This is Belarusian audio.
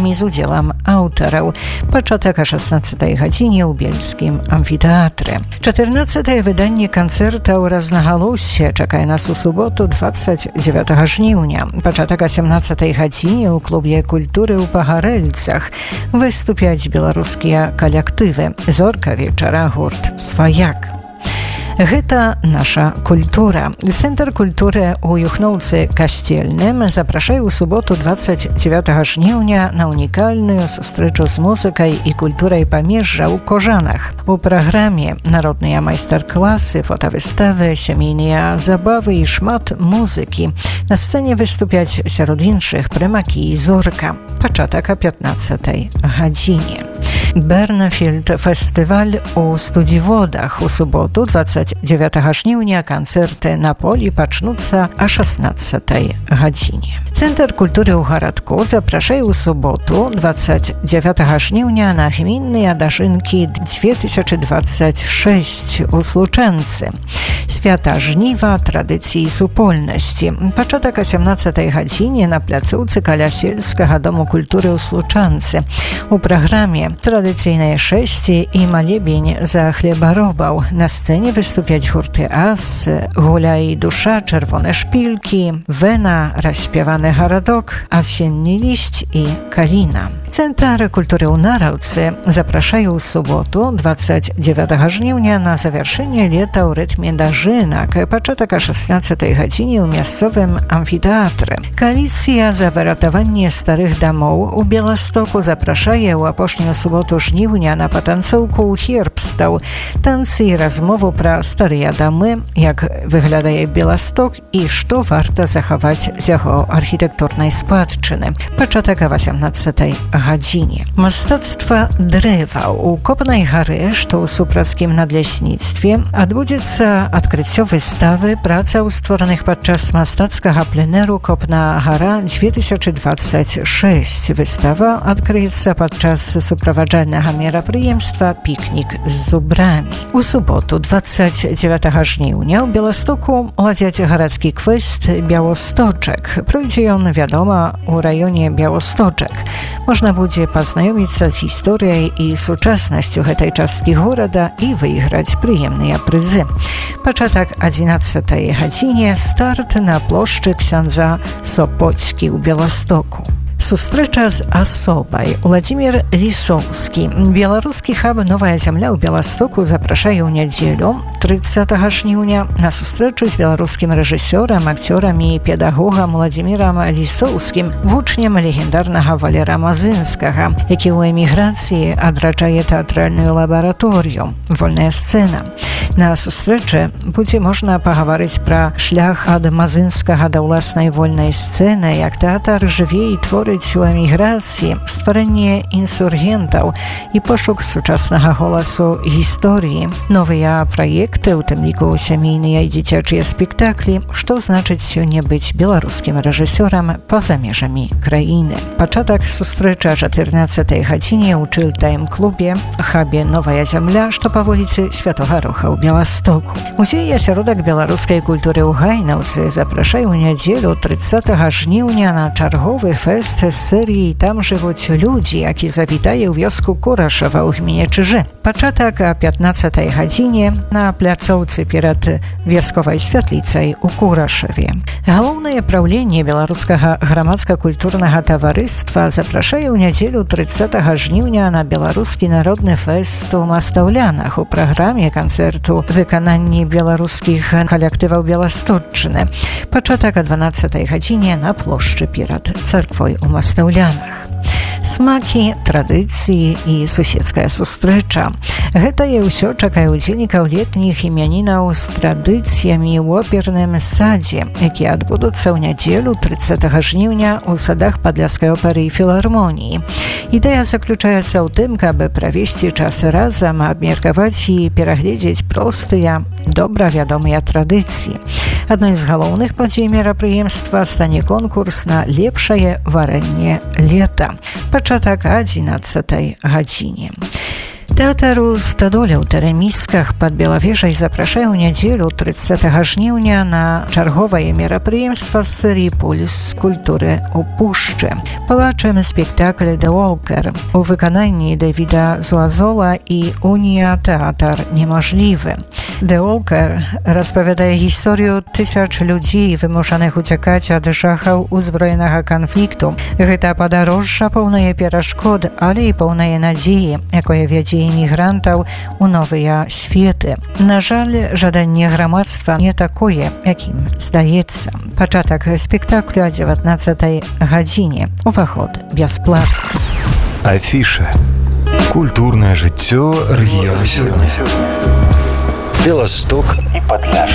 канцэртамі з удзелам аўтараў. Пачатак о 16 гадзіне ў бельскім амфітэатры. 14-е выданне канцэртаў «Разнагалоссе» чакае нас у суботу 29 жніўня. Пачатак о 17 гадзіне ў клубе культуры ў Пагарэльцах выступяць беларускія калектывы. Зорка вечара гурт «Сваяк». Гэта наша культура. Цэнтр культуры ў Юхноўцы Касцельным запрашае ў суботу 29 жніўня на унікальную сустрэчу з музыкай і культурай памежжа ў Кожанах. У праграме народныя майстар-класы, фотавыставы, сямейныя забавы і шмат музыкі. На сцэне выступяць сярод іншых Прымакі і Зорка. Пачатак о 15 гадзіне. Бернафільд фестываль у Студзіводах. У суботу 29 жніўня канцэрты на полі пачнуцца о 16 гадзіне. Цэнтр культуры ў гарадку запрашае ў суботу 29 жніўня на гмінныя дажынкі 2026 у Случэнцы. Свята жніва, традыцыі супольнасці. Пачатак о 17 гадзіне на пляцоўцы каля сельскага дому культуры ў Случэнцы. У праграме традыцыйнае шэсце і малебень за хлебаробаў. На сцэне выступяць гурты «Ас», «Гуляй душа», «Чырвоны шпількі», «Вена», «Распяваны гарадок», «Асенні лісць» і «Каліна». Цэнтр культуры ў Нараўцы запрашае ў суботу 29 жніўня на завяршэнне лета ў рытме дажынак. Пачатак о 16 гадзіне ў мясцовым амфітэатры. Кааліцыя за выратаванне старых дамоў у Беластоку запрашае ў апошнюю суботу жніўня на патанцоўку ў Хербстаў. Танцы і размову пра старыя дамы, як выглядае Беласток і што варта захаваць з яго архітэктурнай спадчыны. Пачатак о 18 гадзіне. Мастацтва дрэва. У Копнай гары, што ў супрацкім надлясніцтве, адбудзецца адкрыццё выставы працаў, створаных падчас мастацкага пленэру «Копна гара 2026». Выстава адкрыецца падчас суправаджальнага мерапрыемства «Пікнік з зубрамі». У суботу 29 жніўня ў Беластоку ладзяць гарадскі квест «Бяласточак». Пройдзе ён, вядома, у раёне Бяласточак. Можна будзе пазнаёміцца з гісторыяй і сучаснасцю гэтай часткі горада і выйграць прыемныя прызы. Пачатак 11 гадзіне, старт на плошчы ксяндза Сопоцкі ў Беластоку. Сустрэча з асобай. Владимир Лісоўскі. Беларускі хаб «Новая зямля» ў Беластоку запрашае ў нядзелю 30 жніўня на сустрэчу з беларускім рэжысёрам, акцёрам і педагогам Владимирам Лісоўскім, вучнем легендарнага Валера Мазынскага, які ў эміграцыі адраджае тэатральную лабараторыю «Вольная сцэна». На сустрэчы будзе можна пагаварыць пра шлях ад Мазынскага да ўласнай вольнай сцэны, як тэатр жыве і творыць у эміграцыі, стварэнне інсургентаў і пошук сучаснага голасу гісторыі, новыя праекты, у тым ліку сямейныя і дзіцячыя спектаклі, што значыць сёння быць беларускім рэжысёрам па-за межамі краіны. Пачатак сустрэчы о 14 гадзіне ў чылтайм-клубе хабе «Новая зямля», што па вуліцы Святога Роха ў Беластоку. Музей асяродак беларускай культуры ў Гайнаўцы запрашае ў нядзелю 30 жніўня на чарговы фэст з серыі «Там жывуць людзі», які завітае ў вёску Курашава ў гміне Чыжы. Пачатак о 15 гадзіне на пляцоўцы перад вясковай святліцай у Курашаве. Галоўнае праўленне беларускага грамадска-культурнага таварыства запрашае ў нядзелю 30 жніўня на беларускі народны фэст у Мастаўлянах. У праграме канцэрту выкананні беларускіх калектываў Беласточчыны. Пачатак о 12 гадзіне на плошчы перад царквой у Мастаўлянах. Смакі, традыцыі і суседская сустрэча. Гэтае ўсё чакае удзельнікаў летніх імянінаў з традыцыямі ў оперным садзе, якія адбудуцца ў нядзелю 30 жніўня ў садах падляшскай оперы і філармоніі. Ідэя заключаецца ў тым, каб правесці час разам, абмеркаваць і перагледзець простыя, добра вядомыя традыцыі. Адной з галоўных падзей мерапрыемства стане конкурс на лепшае варэнне лета. Пачатак о 11 гадзіне. Тэатр у стадоле ў Тэрэмісках пад Белавежай запрашае ў нядзелю 30 жніўня на чарговае мерапрыемства з серыі «Пульс культуры ў пушчы». Пабачым спектакль «The Walker» у выкананні Дэвіда Зуазола і «Унія тэатр неможлівы». «The Walker» распавядае гісторыю тысяч людзей, вымушаных уцякаць ад жахаў узброенага канфлікту. Гэта падарожжа поўнае перашкод, але і поўнае надзеі, якое вядзе імігрантаў у новыя светы. На жаль, жаданне грамадства не такое, якім здаецца. Пачатак спектаклю о 19 гадзіне. Уваход бясплатны. Афіша. Культурнае жыццё рэгіёну сёння. Беласток і Падляшша.